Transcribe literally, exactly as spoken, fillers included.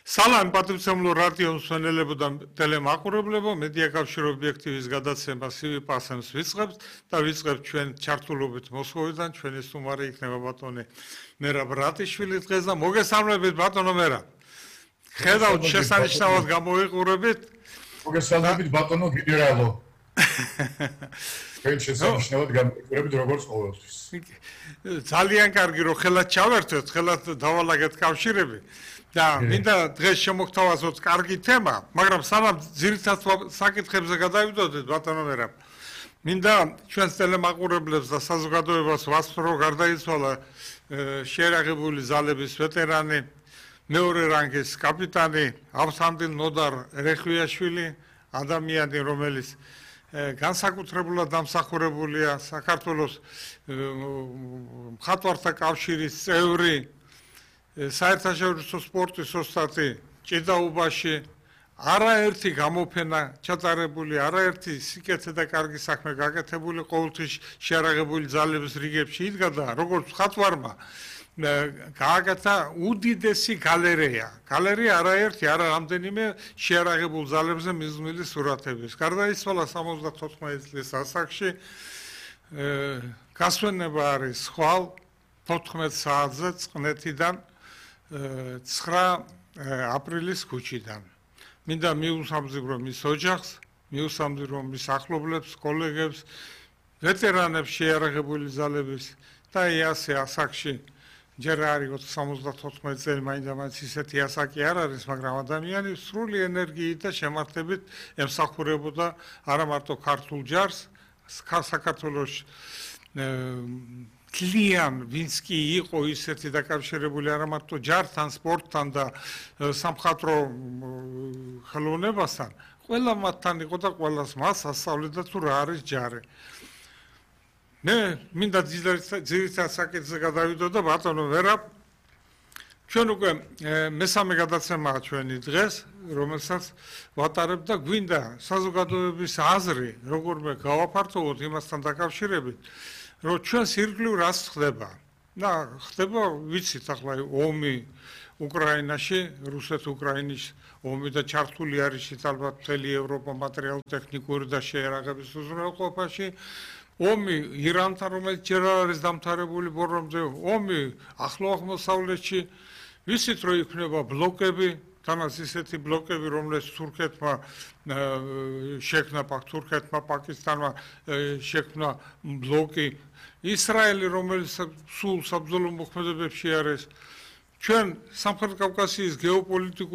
სალამ პატრიცემლო რადიო მსმენელებო და ტელემაყურებლებო, მედია კავშირი ობიექტივის გადაცემა სივი პასემს ვიწყებთ და ვიწყებთ ჩვენ ჩართულობით მოსკოვიდან, ჩვენი სტუმარი იქნება ბატონი მერაბ რატიშვილი დღეს და მოგესალმებით ბატონო მერაბ. ხედავთ შესანიშნავად გამოიყურებით. მოგესალმებით ბატონო გენერალო. ჩვენ შესანიშნავად გამოიყურებით როგორც ყოველთვის. ძალიან კარგი რომ ხელად ჩავერთვეთ, ხელად დავალაგეთ კავშირები. და მინდა დღეს შემოგთავაზოთ კარგი თემა, მაგრამ სანამ ძირითად საკითხებზე გადავიდოდეთ ბატონო მერაბ. მინდა ჩვენს ტელემაყურებლებს და საზოგადოებას ვასწრო, რომ გარდაიცვალა შეერაღებული ძალების ვეტერანი, მეორე რანგის კაპიტანი ავსანდილ ნოდარ რეხვიაშვილი, ადამიანი, რომელიც განსაკუთრებულად დამსახურებულია საქართველოს მხატვართა კავშირის წევრი, საერთაშორისო სპორტის ოსტატი ჭიდაობაში, არაერთი გამოფენა ჩატარებული, არაერთი სიკეთე და კარგი საქმე გაკეთებული ყოველთვის შეარაღებული ძალების რიგებში იდგა და როგორც მხატვარმა გააკეთა უდიდესი გალერეა. გალერეა არაერთი, არა რამდენიმე შეარაღებულ ძალებზე მიზნული სურათების. გარდაიცვალა სამოცდათოთხმეტი წლის ასაკში, გასვენება არის ხვალ თოთხმეტ საათზე წყნეთიდან ცხრა აპრილის ქუჩიდან. მინდა მიუსამძიმრო მის ოჯახს, მიუსამძიმრო მის ახლობლებს, კოლეგებს, ვეტერანებს შეიარაღებული ძალების და ასე ასაკში ჯერ არის სამოცდათოთხმეტი წელი, მაინც ისეთი ასაკი არ არის, მაგრამ ადამიანი სრული ენერგიით და შემართებით ემსახურებოდა არა მარტო ქართულ ჯარს, საქართველოს კლიენ ვინც კი იყო ისეთი დაკავშირებული არა მარტო ჯართან, სპორტთან და სამხატვრო ხელოვნებასთან, ყველა მათთან იყო და ყველას მას ასწავლიდა თუ რა არის ჯარი. მე მინდა ძირითად საკითხზე გადავიდო და ბატონო მერაბ, ჩვენ უკვე მესამე გადაცემაა ჩვენი დღეს, რომელსაც ვატარებ და გვინდა საზოგადოების აზრი, როგორმე გავაფართოვოთ იმასთან დაკავშირებით, რომ ჩვენს ირგვლივ რას ხდება. და ხდება, ვიცით ახლა ომი უკრაინაში, რუსეთ-უკრაინის ომი და ჩართული არის ის ალბათ მთელი ევროპა მატერიალურ-ტექნიკური და შეერაღების უზრუნველყოფაში. ომი ირანთან, რომელიც ჯერ არ არის დამთავრებული ბორომზე, ომი ახლო აღმოსავლეთში, ვიცით რომ იქნება ბლოკები, თანაც ისეთი ბლოკები, რომლებიც თურქეთმა შექმნა, თურქეთმა, პაკისტანმა შექმნა ბლოკი, ისრაელი, რომელიც სულ საბრძოლო მოქმედებებში არის. ჩვენ სამხრეთ კავკასიის გეოპოლიტიკურ